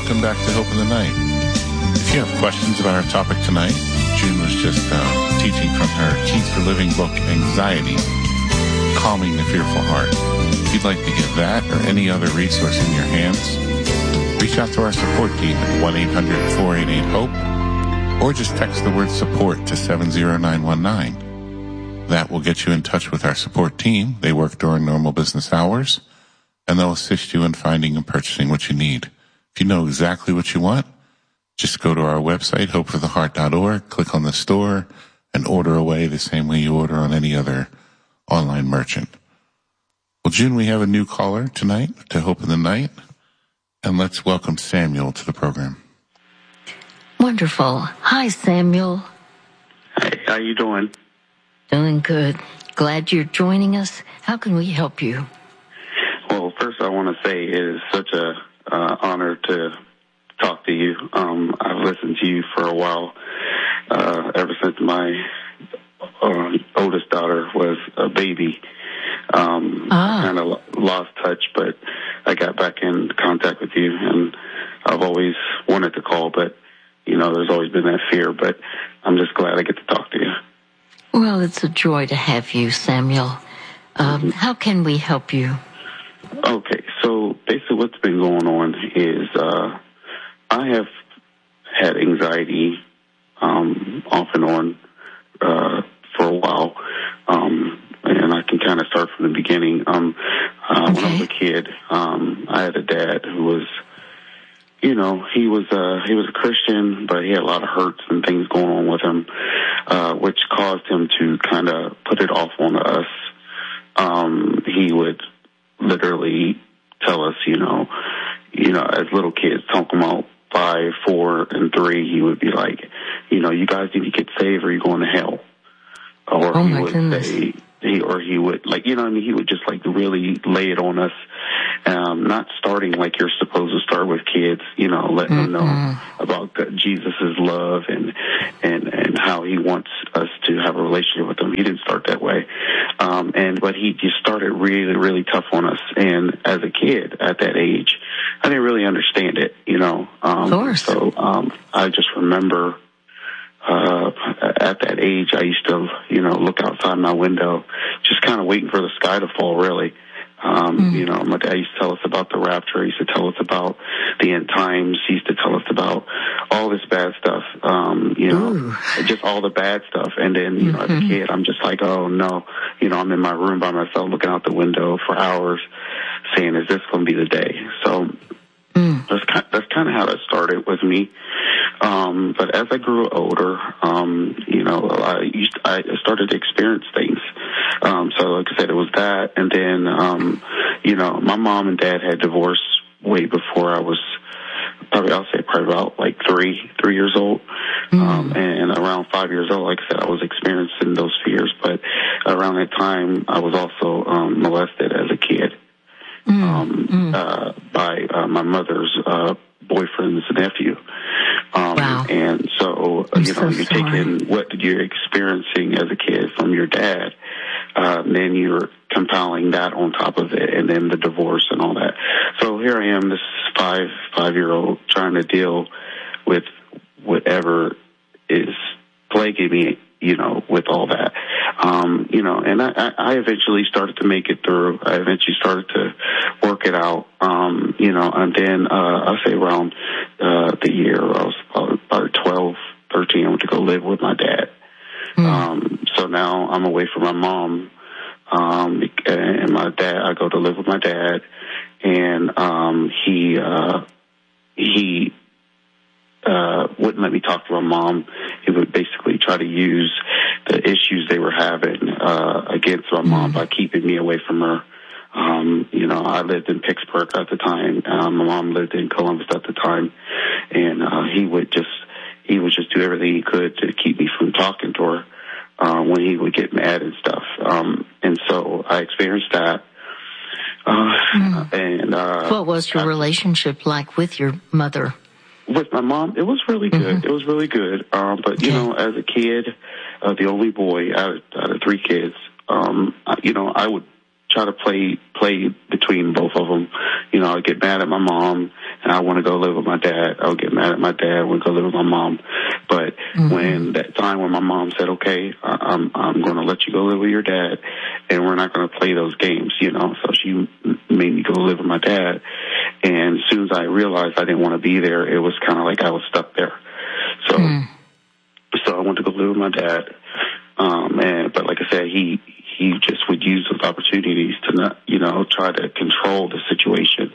welcome back to Hope in the Night. If you have questions about our topic tonight, June was just teaching from her Keys for Living book, Anxiety, Calming the Fearful Heart. If you'd like to get that or any other resource in your hands, reach out to our support team at 1-800-488-HOPE or just text the word support to 70919. That will get you in touch with our support team. They work during normal business hours, and they'll assist you in finding and purchasing what you need. If you know exactly what you want, just go to our website, hopefortheheart.org, click on the store, and order away the same way you order on any other online merchant. Well, June, we have a new caller tonight to Hope in the Night, and let's welcome Samuel to the program. Wonderful. Hi, Samuel. Hey, how you doing? Doing good. Glad you're joining us. How can we help you? Well, first I want to say it is such a honor to talk to you. I've listened to you for a while, ever since my oldest daughter was a baby. I kind of lost touch, but I got back in contact with you, and I've always wanted to call, but, there's always been that fear, but I'm just glad I get to talk to you. Well, it's a joy to have you, Samuel. How can we help you? Okay, so basically what's been going on is I have had anxiety off and on for a while, and I can kind of start from the beginning. When I was a kid, I had a dad who was, he was a Christian, but he had a lot of hurts and things going on with him, which caused him to kind of put it off on us. He would literally tell us, as little kids, talking about 5, 4, and 3, he would be like, you guys need to get saved or you're going to hell. Or he would say, he would he would just really lay it on us, not starting like you're supposed to start with kids, letting them know about Jesus' love and how he wants us to have a relationship with him. He didn't start that way. But he just started really, really tough on us. And as a kid at that age, I didn't really understand it, Of course. So, I just remember, at that age, I used to, look outside my window, just kind of waiting for the sky to fall, really. My dad used to tell us about the rapture. He used to tell us about the end times. He used to tell us about all this bad stuff, just all the bad stuff. And then, as a kid, I'm just like, oh, no. I'm in my room by myself looking out the window for hours saying, is this going to be the day? So that's kind of how that started with me. But as I grew older, I started to experience things. So like I said, it was that. And then, my mom and dad had divorced way before I was probably about like 3 years old. And around 5 years old, like I said, I was experiencing those fears. But around that time, I was also molested as a kid by my mother's boyfriend's nephew. Wow. And so, you're taking what you're experiencing as a kid from your dad, then you're compiling that on top of it, and then the divorce and all that. So here I am, this five-year-old, trying to deal with whatever is plaguing me, with all that. And I eventually started to make it through. I eventually started to work it out, and then I'll say around the year I was about 12, 13, I went to go live with my dad. So now I'm away from my mom, and my dad, I go to live with my dad, and he wouldn't let me talk to my mom. He would basically try to use the issues they were having against my mom by keeping me away from her. I lived in Pittsburgh at the time. My mom lived in Columbus at the time, and he would just do everything he could to keep me from talking to her when he would get mad and stuff. And so I experienced that. And what was your relationship like with your mother? With my mom, it was really good. It was really good. But, as a kid, the only boy out of 3 kids, I would try to play between both of them. You know, I get mad at my mom and I want to go live with my dad. I'll get mad at my dad and go live with my mom. But when that time when my mom said, okay, I'm going to let you go live with your dad and we're not going to play those games, you know, so she made me go live with my dad. And as soon as I realized I didn't want to be there, it was kind of like I was stuck there. So I went to go live with my dad. But like I said, he just would use those opportunities to not, you know, try to control the situation.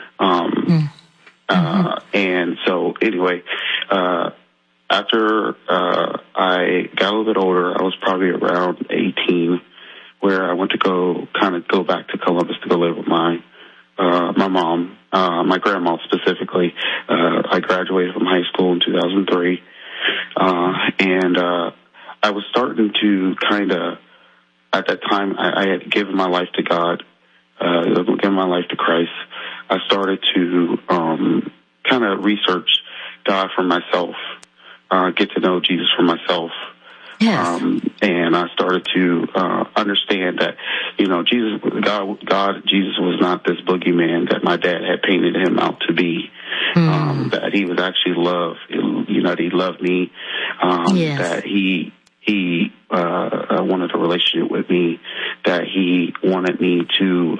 And so anyway, after I got a little bit older, I was probably around 18, where I went to go back to Columbus to go live with my mom, my grandma specifically. I graduated from high school in 2003, and I was starting to at that time, I had given my life to God, given my life to Christ. I started to kind of research God for myself, get to know Jesus for myself. Yes. And I started to understand that, you know, Jesus was not this boogeyman that my dad had painted him out to be. That he was actually love. You know, that he loved me. That he wanted a relationship with me. That he wanted me to,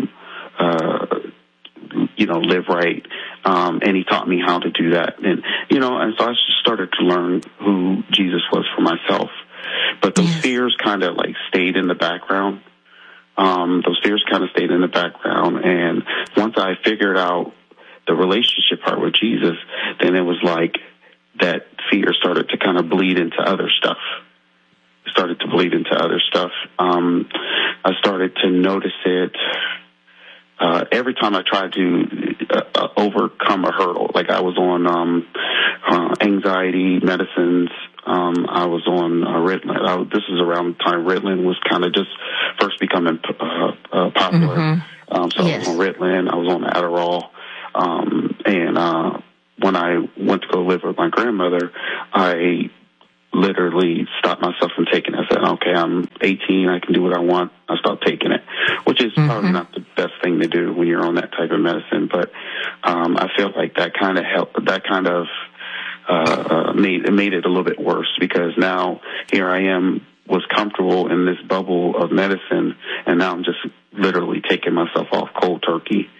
you know, live right. And he taught me how to do that. And, you know, and so I just started to learn who Jesus was for myself. But those fears kind of like stayed in the background. And once I figured out the relationship part with Jesus, then it was like that fear started to kind of bleed into other stuff. I started to notice it every time I tried to overcome a hurdle. Like I was on anxiety medicines. I was on Ritalin. This is around the time Ritalin was kind of just first becoming popular. So I was on Ritalin. I was on Adderall. And when I went to go live with my grandmother, I literally stopped myself from taking it. I said, okay, I'm 18. I can do what I want. I stopped taking it, which is probably not the best thing to do when you're on that type of medicine. But I feel like that kind of helped. That kind of made it a little bit worse, because now here I am, was comfortable in this bubble of medicine, and now I'm just literally taking myself off cold turkey.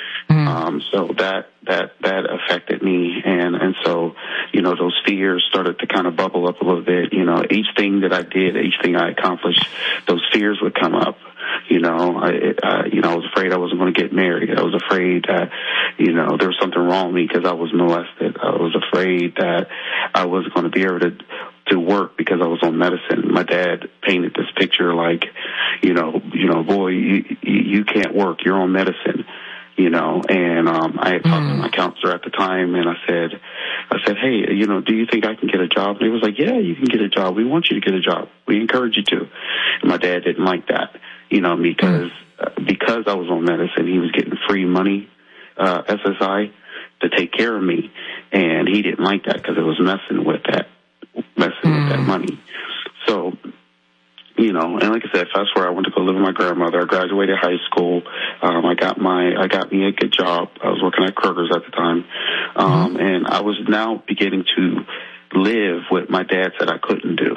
So that affected me, and so, you know, those fears started to kind of bubble up a little bit. You know, each thing that I did, each thing I accomplished, those fears would come up. You know, I was afraid I wasn't going to get married. I was afraid that, you know, there was something wrong with me because I was molested. I was afraid that I wasn't going to be able to work because I was on medicine. My dad painted this picture like, you know, boy, you can't work. You're on medicine. You know, and I had talked to my counselor at the time, and I said, hey, you know, do you think I can get a job? And he was like, yeah, you can get a job. We want you to get a job. We encourage you to. And my dad didn't like that, you know, because I was on medicine. He was getting free money, SSI, to take care of me, and he didn't like that because it was messing with that money. So, you know, and like I said, fast forward, I went to go live with my grandmother. I graduated high school. I got me a good job. I was working at Kroger's at the time. And I was now beginning to live what my dad said I couldn't do.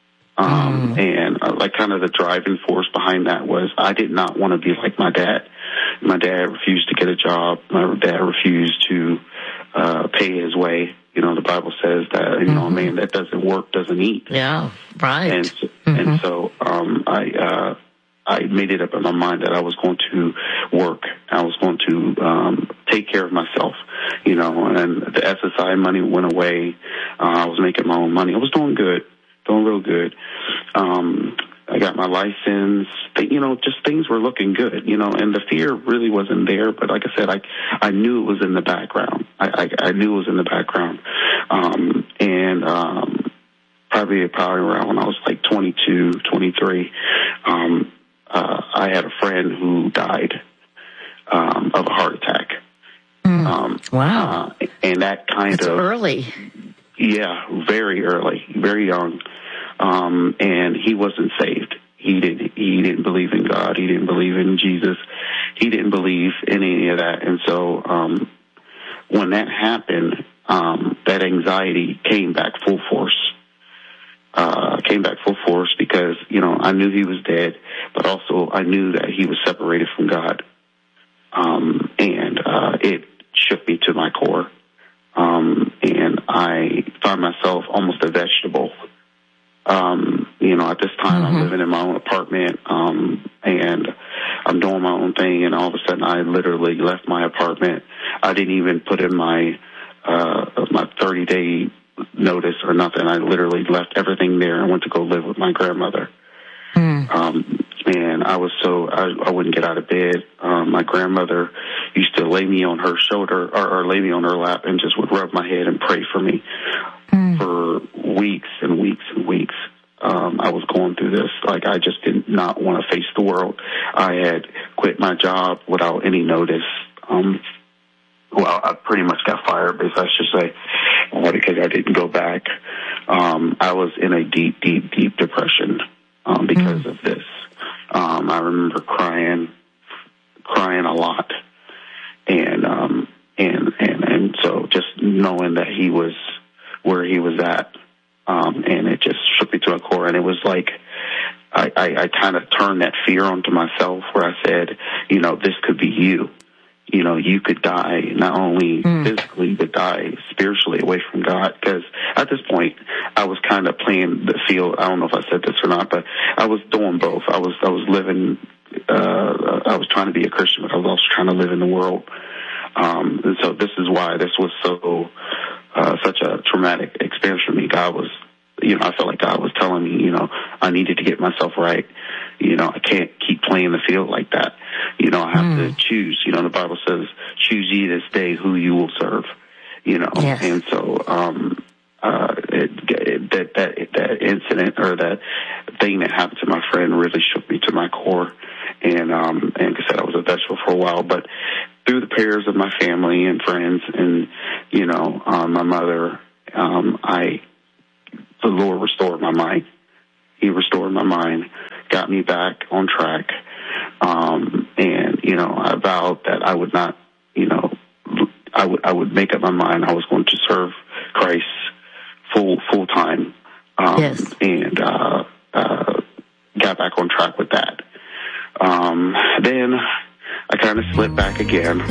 And like kind of the driving force behind that was I did not want to be like my dad. My dad refused to get a job. My dad refused to pay his way. You know, the Bible says that, you know, a man that doesn't work doesn't eat. Yeah, right. And so I made it up in my mind that I was going to work. I was going to take care of myself, you know, and the SSI money went away. I was making my own money. I was doing good, doing real good. I got my license, you know, just things were looking good, you know, and the fear really wasn't there. But like I said, I knew it was in the background. I knew it was in the background. Probably around when I was like 22, 23, I had a friend who died of a heart attack. Wow. And that That's early. Yeah, very early, very young. And he wasn't saved. He didn't believe in God. He didn't believe in Jesus. He didn't believe in any of that. And so when that happened, that anxiety came back full force. Because, I knew he was dead, but also I knew that he was separated from God. It shook me to my core. And I found myself almost a vegetable. At this time, I'm living in my own apartment, and I'm doing my own thing, and all of a sudden I literally left my apartment. I didn't even put in my 30-day notice or nothing. I literally left everything there and went to go live with my grandmother. And I wouldn't get out of bed. My grandmother used to lay me on her shoulder or lay me on her lap and just would rub my head and pray for me for weeks and weeks and weeks. I was going through this. Like, I just did not want to face the world. I had quit my job without any notice. I pretty much got fired, but I should say, because I didn't go back. I was in a deep, deep, deep depression because of this. I remember crying a lot, and so just knowing that he was where he was at, and it just shook me to a core. And it was like I kind of turned that fear onto myself, where I said, this could be you. You could die not only physically, but die spiritually away from God. Because at this point, I was kind of playing the field. I don't know if I said this or not, but I was doing both. I was living. I was trying to be a Christian, but I was also trying to live in the world. And so this is why this was such a traumatic experience for me. God was, I felt like God was telling me, I needed to get myself right. I can't keep playing the field like that. I have to choose. The Bible says, choose ye this day who you will serve, Yes. And so that incident or that thing that happened to my friend really shook me to my core. And like I said, I was a vegetable for a while, but through the prayers of my family and friends and, my mother, the Lord restored my mind. He restored my mind, got me back on track. I vowed that I would not, I would make up my mind. I was going to serve Christ full time. Yes. And got back on track with that. Then I kind of slipped back again.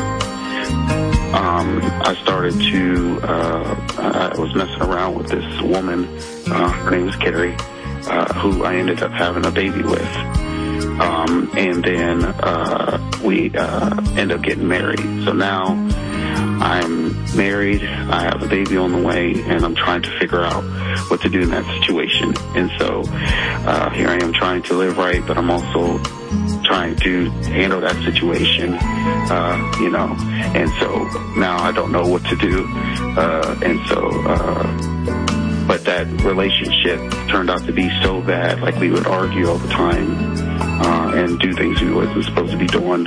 I started to, I was messing around with this woman, her name is Carrie, who I ended up having a baby with. And then we ended up getting married. So now I'm married, I have a baby on the way, and I'm trying to figure out what to do in that situation. And so here I am trying to live right, but I'm also trying to handle that situation, and so now I don't know what to do. But that relationship turned out to be so bad, like we would argue all the time, and do things we wasn't supposed to be doing.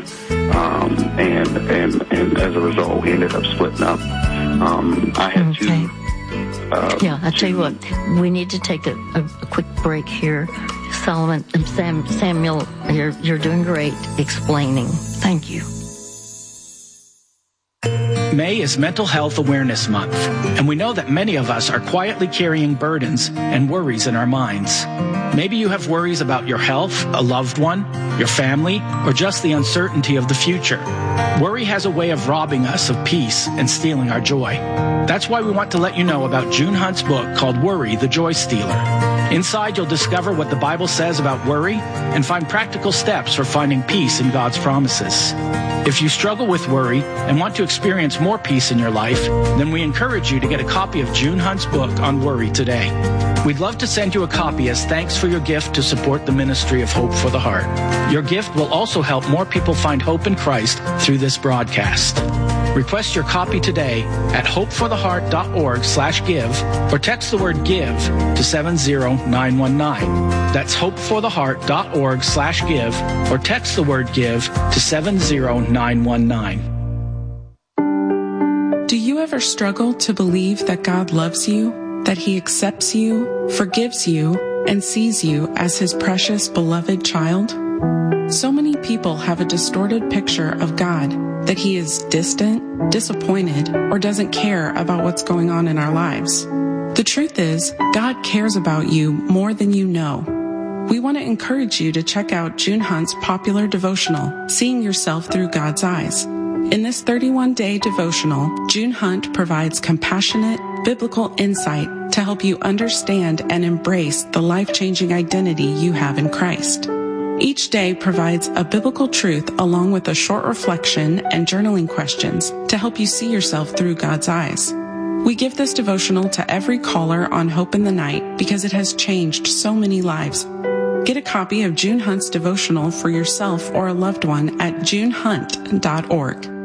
And as a result, we ended up splitting up. I had to. I tell you what, we need to take a quick break here. Solomon and Samuel, you're doing great explaining. Thank you. May is Mental Health Awareness Month, and we know that many of us are quietly carrying burdens and worries in our minds. Maybe you have worries about your health, a loved one, your family, or just the uncertainty of the future. Worry has a way of robbing us of peace and stealing our joy. That's why we want to let you know about June Hunt's book called Worry, the Joy Stealer. Inside, you'll discover what the Bible says about worry and find practical steps for finding peace in God's promises. If you struggle with worry and want to experience more peace in your life, then we encourage you to get a copy of June Hunt's book on worry today. We'd love to send you a copy as thanks for your gift to support the ministry of Hope for the Heart. Your gift will also help more people find hope in Christ through this broadcast. Request your copy today at hopefortheheart.org/give or text the word give to 70919. That's hopefortheheart.org/give or text the word give to 70919. Do you ever struggle to believe that God loves you, that He accepts you, forgives you, and sees you as his precious, beloved child? So many people have a distorted picture of God, that he is distant, disappointed, or doesn't care about what's going on in our lives. The truth is, God cares about you more than you know. We want to encourage you to check out June Hunt's popular devotional, Seeing Yourself Through God's Eyes. In this 31-day devotional, June Hunt provides compassionate, biblical insight to help you understand and embrace the life-changing identity you have in Christ. Each day provides a biblical truth along with a short reflection and journaling questions to help you see yourself through God's eyes. We give this devotional to every caller on Hope in the Night because it has changed so many lives. Get a copy of June Hunt's devotional for yourself or a loved one at junehunt.org.